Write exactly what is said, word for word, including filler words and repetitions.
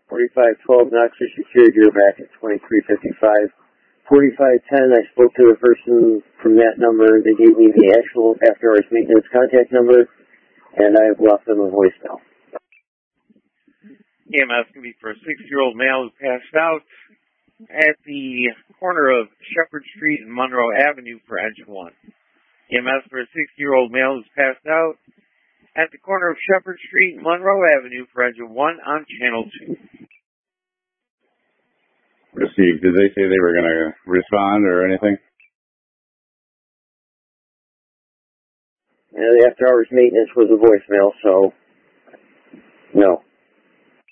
forty-five twelve, Knoxville secured, you're back at twenty-three fifty-five. forty-five ten, I spoke to the person from that number. They gave me the actual after-hours maintenance contact number, and I've left them a voicemail. E M S can be for a six-year-old male who passed out at the corner of Shepherd Street and Monroe Avenue for engine one. E M S for a six-year-old male who's passed out at the corner of Shepherd Street and Monroe Avenue for engine one on channel two. Received. Did they say they were going to respond or anything? Yeah, the after-hours maintenance was a voicemail, so no.